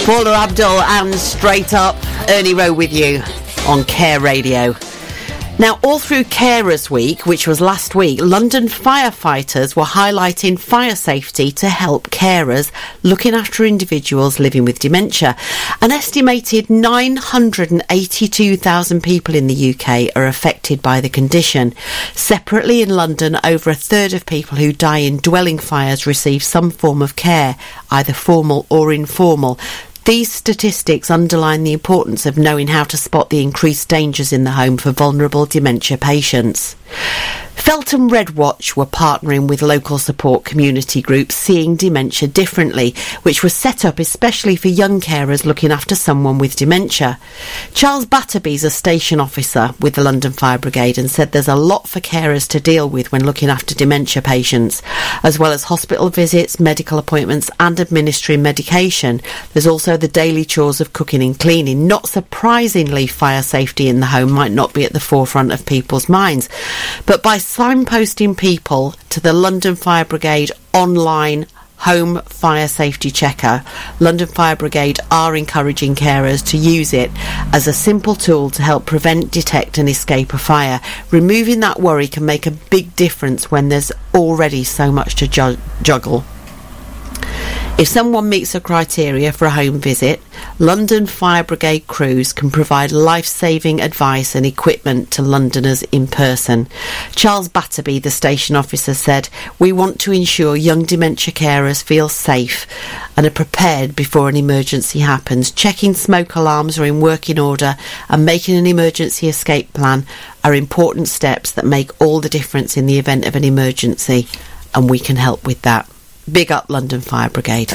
Paula Abdul and Straight Up, Ernie Rowe with you on Care Radio. Now, all through Carers Week, which was last week, London firefighters were highlighting fire safety to help carers looking after individuals living with dementia. An estimated 982,000 people in the UK are affected by the condition. Separately in London, over a third of people who die in dwelling fires receive some form of care, either formal or informal. These statistics underline the importance of knowing how to spot the increased dangers in the home for vulnerable dementia patients. Feltham Red Watch were partnering with local support community groups Seeing Dementia Differently, which was set up especially for young carers looking after someone with dementia. Charles Batterby's a station officer with the London Fire Brigade and said there's a lot for carers to deal with when looking after dementia patients. As well as hospital visits, medical appointments and administering medication, there's also the daily chores of cooking and cleaning. Not surprisingly, fire safety in the home might not be at the forefront of people's minds. But by signposting people to the London Fire Brigade online home fire safety checker, London Fire Brigade are encouraging carers to use it as a simple tool to help prevent, detect and escape a fire. Removing that worry can make a big difference when there's already so much to juggle. If someone meets the criteria for a home visit, London Fire Brigade crews can provide life-saving advice and equipment to Londoners in person. Charles Batterby, the station officer, said, "We want to ensure young dementia carers feel safe and are prepared before an emergency happens. Checking smoke alarms are in working order and making an emergency escape plan are important steps that make all the difference in the event of an emergency, and we can help with that." Big up London Fire Brigade.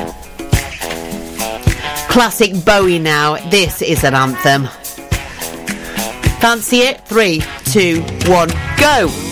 Classic Bowie now. This is an anthem. Fancy it? 3, 2, 1, go!